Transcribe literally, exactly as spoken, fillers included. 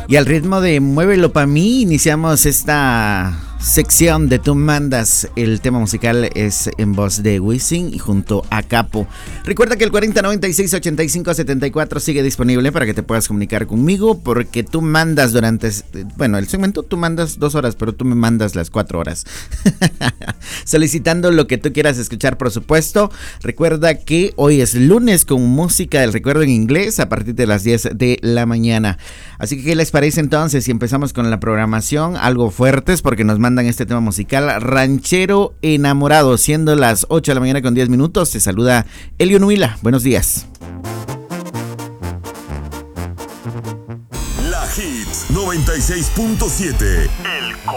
Y al ritmo de Muévelo pa' mí iniciamos esta sección de Tú Mandas. El tema musical es en voz de Wisin y junto a Capo. Recuerda que el cuarenta noventa y seis ochenta y cinco setenta y cuatro sigue disponible para que te puedas comunicar conmigo, porque tú mandas durante, bueno, el segmento tú mandas dos horas, pero tú me mandas las cuatro horas. Solicitando lo que tú quieras escuchar, por supuesto. Recuerda que hoy es lunes con música del recuerdo en inglés a partir de las diez de la mañana. Así que, ¿qué les parece entonces si empezamos con la programación? Algo fuertes porque nos mandan este tema musical, Ranchero Enamorado, siendo las ocho de la mañana con diez minutos. Te saluda Elio Nuila. Buenos días. La Hits noventa y seis punto siete. El